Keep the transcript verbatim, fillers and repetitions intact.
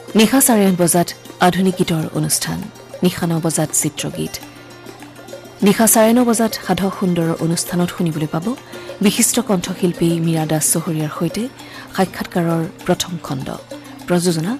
নিশা চাৰে আঠ বজাত আধুনিক গীতৰ অনুষ্ঠান নিশা ন বজাত চিত্ৰগীত নিশা চাৰে ন বজাত সাধক সুন্দৰৰ অনুষ্ঠানত শুনিবলৈ পাব বিশিষ্ট কণ্ঠশিল্পী মীৰা দাস চহৰীয়াৰ সৈতে সাক্ষাৎকাৰৰ প্ৰথম খণ্ড প্ৰযোজনা